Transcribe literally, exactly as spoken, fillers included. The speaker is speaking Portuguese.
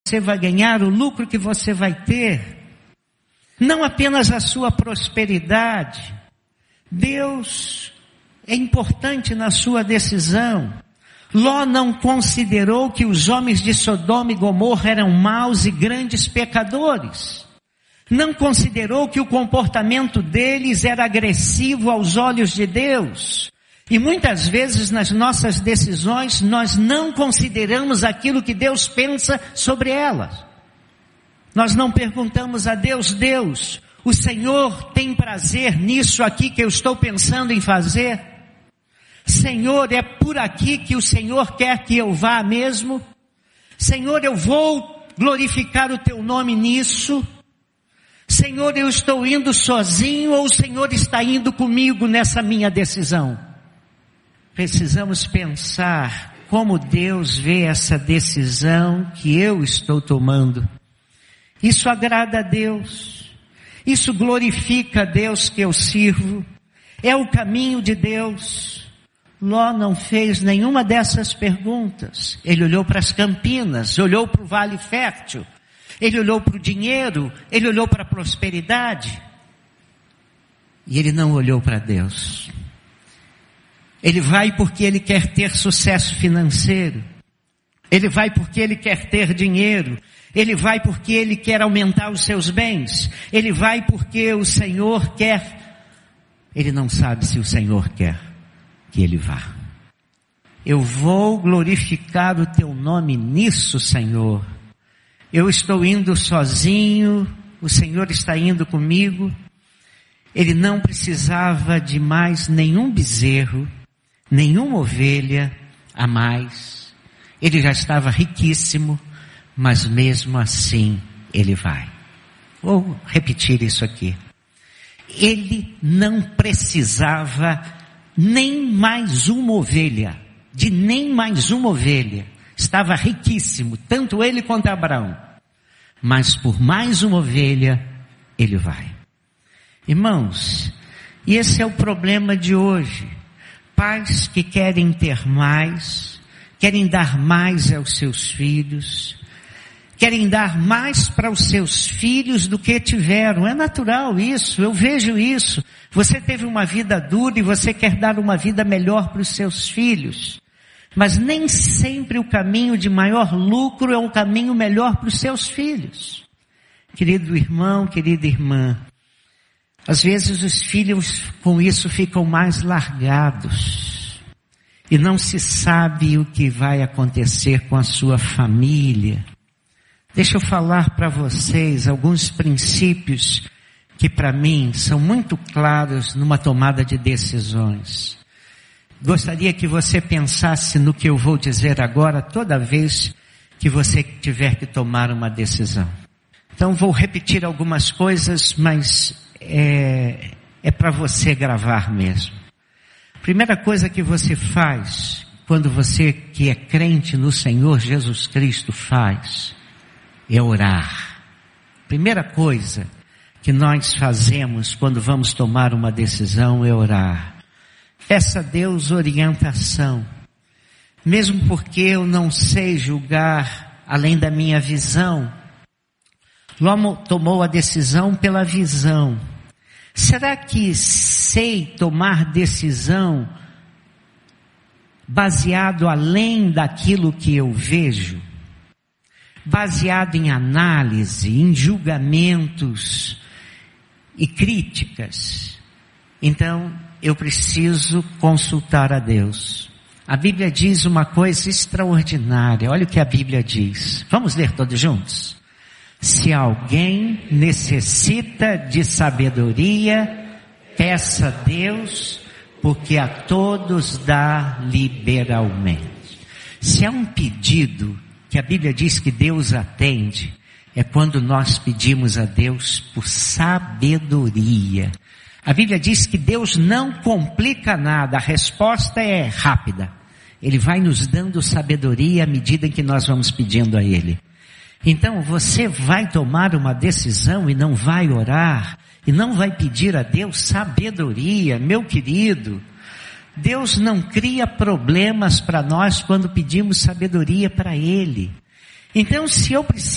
você vai ganhar, o lucro que você vai ter, não apenas a sua prosperidade. Deus é importante na sua decisão. Ló não considerou que os homens de Sodoma e Gomorra eram maus e grandes pecadores. Não considerou que o comportamento deles era agressivo aos olhos de Deus. E muitas vezes nas nossas decisões nós não consideramos aquilo que Deus pensa sobre elas. Nós não perguntamos a Deus: Deus, o Senhor tem prazer nisso aqui que eu estou pensando em fazer? Senhor, é por aqui que o Senhor quer que eu vá mesmo? Senhor, eu vou glorificar o teu nome nisso? Senhor, eu estou indo sozinho ou o Senhor está indo comigo nessa minha decisão? Precisamos pensar como Deus vê essa decisão que eu estou tomando. Isso agrada a Deus. Isso glorifica a Deus que eu sirvo. É o caminho de Deus. Ló não fez nenhuma dessas perguntas. Ele olhou para as campinas, olhou para o vale fértil. Ele olhou para o dinheiro, ele olhou para a prosperidade. E ele não olhou para Deus. Ele vai porque ele quer ter sucesso financeiro. Ele vai porque ele quer ter dinheiro. Ele vai porque ele quer aumentar os seus bens. Ele vai porque o Senhor quer. Ele não sabe se o Senhor quer que ele vá. Eu vou glorificar o teu nome nisso, Senhor. Eu estou indo sozinho, o Senhor está indo comigo. Ele não precisava de mais nenhum bezerro, nenhuma ovelha a mais. Ele já estava riquíssimo, mas mesmo assim ele vai. Vou repetir isso aqui. Ele não precisava nem mais uma ovelha, de nem mais uma ovelha. Estava riquíssimo, tanto ele quanto Abraão. Mas por mais uma ovelha, ele vai. Irmãos, e esse é o problema de hoje. Pais que querem ter mais, querem dar mais aos seus filhos, querem dar mais para os seus filhos do que tiveram. É natural isso, eu vejo isso. Você teve uma vida dura e você quer dar uma vida melhor para os seus filhos. Mas nem sempre o caminho de maior lucro é o caminho melhor para os seus filhos. Querido irmão, querida irmã, às vezes os filhos com isso ficam mais largados. E não se sabe o que vai acontecer com a sua família. Deixa eu falar para vocês alguns princípios que para mim são muito claros numa tomada de decisões. Gostaria que você pensasse no que eu vou dizer agora toda vez que você tiver que tomar uma decisão. Então vou repetir algumas coisas, mas é, é para você gravar mesmo. Primeira coisa que você faz, quando você que é crente no Senhor Jesus Cristo faz, é orar. Primeira coisa que nós fazemos quando vamos tomar uma decisão é orar. Peça a Deus orientação. Mesmo porque eu não sei julgar além da minha visão. Ló tomou a decisão pela visão. Será que sei tomar decisão baseado além daquilo que eu vejo? Baseado em análise, em julgamentos e críticas? Então, eu preciso consultar a Deus. A Bíblia diz uma coisa extraordinária. Olha o que a Bíblia diz. Vamos ler todos juntos? Se alguém necessita de sabedoria, peça a Deus, porque a todos dá liberalmente. Se há um pedido que a Bíblia diz que Deus atende, é quando nós pedimos a Deus por sabedoria. A Bíblia diz que Deus não complica nada, a resposta é rápida. Ele vai nos dando sabedoria à medida em que nós vamos pedindo a Ele. Então você vai tomar uma decisão e não vai orar, e não vai pedir a Deus sabedoria, meu querido. Deus não cria problemas para nós quando pedimos sabedoria para Ele. Então se eu preciso